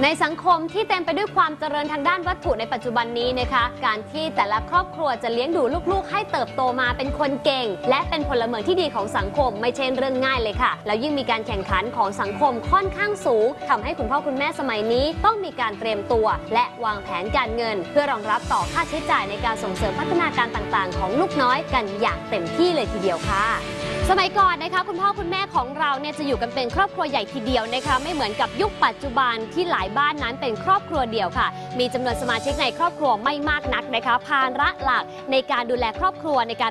ในสังคมที่เต็มไปด้วยความเจริญทางด้านวัตถุในปัจจุบันนี้นะคะการที่แต่ละครอบครัวจะเลี้ยงดูลูกๆให้เติบโตมาเป็นคนเก่งและเป็นพลเมืองที่ดีของสังคมไม่ใช่เรื่องง่ายเลยค่ะแล้วยิ่งมีการแข่งขันของสังคมค่อนข้างสูงทำให้คุณพ่อคุณแม่สมัยนี้ต้องมีการเตรียมตัวและวางแผนการเงินเพื่อรองรับต่อค่าใช้จ่ายในการส่งเสริมพัฒนาการต่างๆของลูกน้อยกันอย่างเต็มที่เลยทีเดียวค่ะสมัยก่อนนะคะคุณพ่อคุณแม่ของเราเนี่ยจะอยู่กันเป็นครอบครัวใหญ่ทีเดียวนะคะไม่เหมือนกับยุคปัจจุบันที่หลายบ้านนั้นเป็นครอบครัวเดียวค่ะมีจำนวนสมาชิกในครอบครัวไม่มากนักนะคะภาระหลักในการดูแลครอบครัวในการ